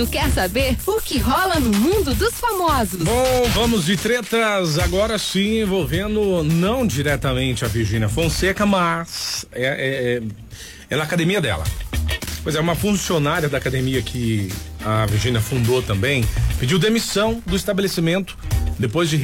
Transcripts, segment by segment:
mundo quer saber o que rola no mundo dos famosos. Bom, vamos de tretas agora sim, envolvendo não diretamente a Virgínia Fonseca, mas é na academia dela. Pois é, uma funcionária da academia que a Virgínia fundou também pediu demissão do estabelecimento depois de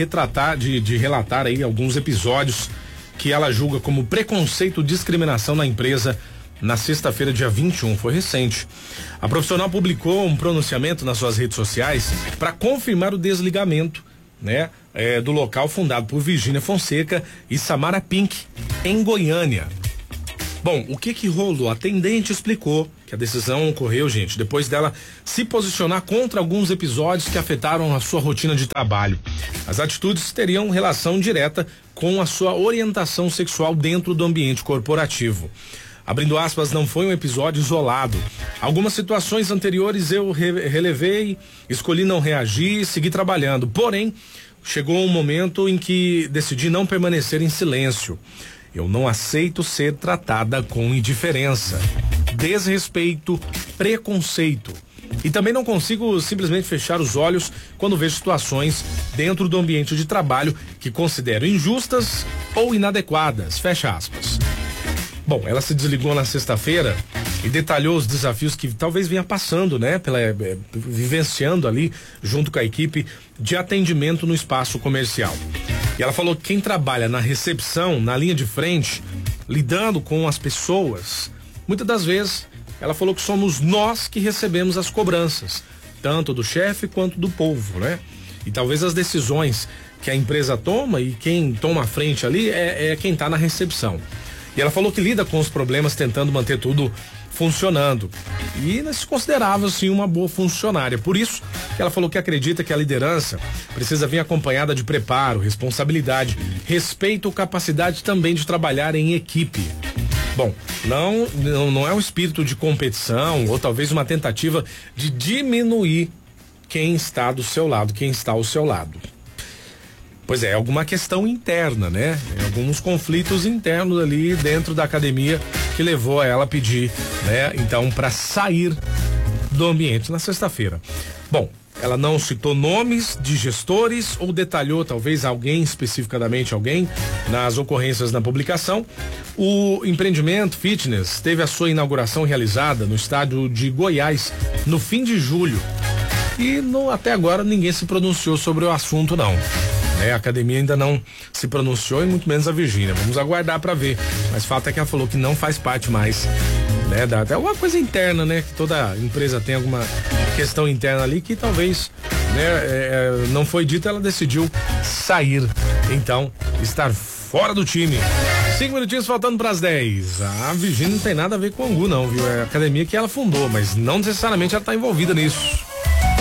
relatar aí alguns episódios que ela julga como preconceito e discriminação na empresa na sexta-feira, dia 21, foi recente. A profissional publicou um pronunciamento nas suas redes sociais para confirmar o desligamento, né, do local fundado por Virgínia Fonseca e Samara Pink, em Goiânia. Bom, o que rolou? A atendente explicou que a decisão ocorreu, gente, depois dela se posicionar contra alguns episódios que afetaram a sua rotina de trabalho. As atitudes teriam relação direta com a sua orientação sexual dentro do ambiente corporativo. Abrindo aspas, não foi um episódio isolado. Algumas situações anteriores eu relevei, escolhi não reagir e segui trabalhando. Porém, chegou um momento em que decidi não permanecer em silêncio. Eu não aceito ser tratada com indiferença, desrespeito, preconceito. E também não consigo simplesmente fechar os olhos quando vejo situações dentro do ambiente de trabalho que considero injustas ou inadequadas. Fecha aspas. Bom, ela se desligou na sexta-feira e detalhou os desafios que talvez venha passando, né? Vivenciando ali junto com a equipe de atendimento no espaço comercial. E ela falou que quem trabalha na recepção, na linha de frente, lidando com as pessoas, muitas das vezes ela falou que somos nós que recebemos as cobranças, tanto do chefe quanto do povo, né? E talvez as decisões que a empresa toma e quem toma a frente ali é quem está na recepção. E ela falou que lida com os problemas tentando manter tudo funcionando. E se considerava, assim, uma boa funcionária. Por isso, ela falou que acredita que a liderança precisa vir acompanhada de preparo, responsabilidade, respeito, capacidade também de trabalhar em equipe. Bom, não é um espírito de competição ou talvez uma tentativa de diminuir quem está do seu lado, quem está ao seu lado. Pois é, alguma questão interna, né? Alguns conflitos internos ali dentro da academia que levou a ela a pedir, né? Então, para sair do ambiente na sexta-feira. Bom, ela não citou nomes de gestores ou detalhou talvez especificadamente alguém nas ocorrências na publicação. O empreendimento fitness teve a sua inauguração realizada no estádio de Goiás no fim de julho. E até agora ninguém se pronunciou sobre o assunto, não. A academia ainda não se pronunciou e muito menos a Virgínia. Vamos aguardar para ver. Mas fato é que ela falou que não faz parte mais, né? Até alguma coisa interna, né? Que toda empresa tem alguma questão interna ali que talvez, né? Não foi dito, ela decidiu sair. Então, estar fora do time. 5 minutinhos faltando para as 10. A Virgínia não tem nada a ver com o Angu, não, viu? É a academia que ela fundou, mas não necessariamente ela está envolvida nisso.